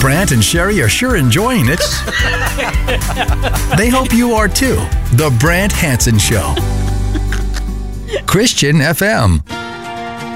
Brant and Sherry are sure enjoying it. They hope you are too. The Brant Hansen Show. Christian FM.